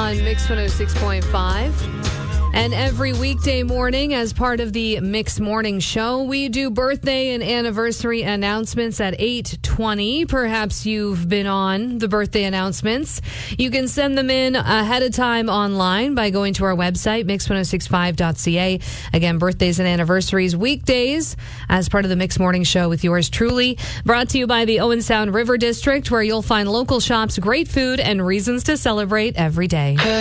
on Mix 106.5. And every weekday morning, as part of the Mix Morning Show, we do birthday and anniversary announcements at 8:20. Perhaps you've been on the birthday announcements. You can send them in ahead of time online by going to our website, mix1065.ca. Again, birthdays and anniversaries weekdays as part of the Mix Morning Show with yours truly. Brought to you by the Owen Sound River District, where you'll find local shops, great food, and reasons to celebrate every day.